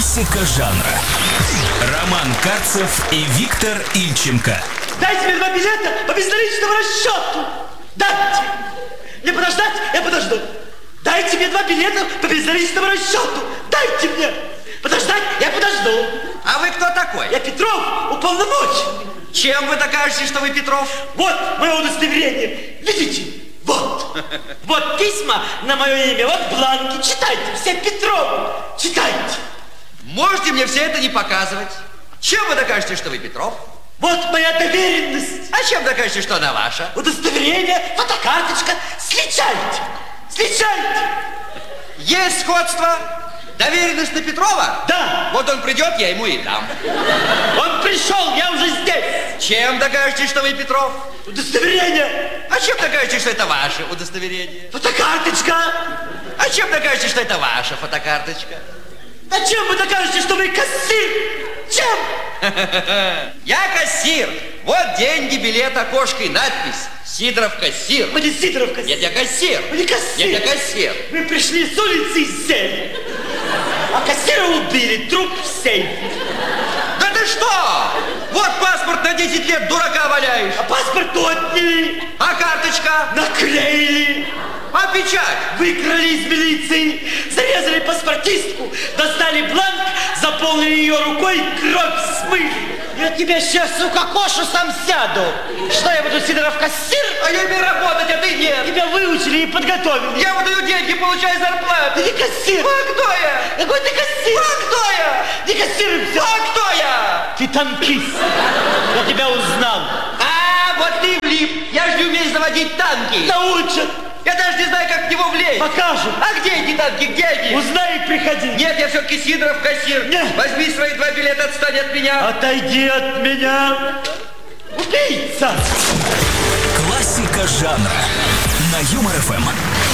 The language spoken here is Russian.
Классика жанра. Роман Кацев и Виктор Ильченко. Дайте мне 2 билета по безналичному расчету. Дайте. Мне подождать? Я подожду. Дайте мне 2 билета по безналичному расчету. Дайте мне. Подождать? Я подожду. А вы кто такой? Я Петров, уполномоченный. Чем вы докажете, что вы Петров? Вот мое удостоверение. Видите? Вот. Вот письма на мое имя. Вот бланки. Читайте. Все Петровы. Читайте. Можете мне все это не показывать? Чем вы докажете, что вы Петров? Вот моя доверенность. А чем докажете, что она ваша? Удостоверение, фотокарточка. Сличайте. Сличайте. Есть сходство? Доверенность на Петрова? Да. Вот он придет, я ему и дам. Он пришел, я уже здесь. Чем докажете, что вы Петров? Удостоверение. А чем докажете, что это ваше удостоверение? Фотокарточка. А чем докажете, что это ваша фотокарточка? А чем вы докажете, что вы кассир? Чем? Я кассир. Вот деньги, билет, окошко и надпись. Сидоров кассир. Мы не Сидоров кассир. Нет, я кассир. Мы не кассир. Нет, я кассир. Мы пришли с улицы и сели. А кассира убили, труп в сейфе. Да ты что? Вот паспорт на 10 лет дурака валяешь. А паспорт отняли. А карточка? Наклеили. А печать? Выкрали из милиции. Зарезали паспортистку. Достали бланк, заполнили ее рукой, кровь смыли. Я тебя сейчас укокошу, сам сяду. Что, я буду Сидоров кассир? А я имею работать, а ты нет. Тебя выучили и подготовили. Я выдаю деньги, получаю зарплату. Ты не кассир. А кто я? Какой ты кассир? А кто я? Не кассир и все. А кто я? Ты танкист. Я тебя узнал. А, вот ты влип. Я же не умею заводить танки. Научат. Я даже не знаю, как в него влезть. Покажут. А где эти танки? Где они? Узнай и приходи. Нет, я все-таки Сидоров кассир. Нет. Возьми свои 2 билета, отстань от меня. Отойди от меня. Убийца. Классика жанра. На Юмор ФМ.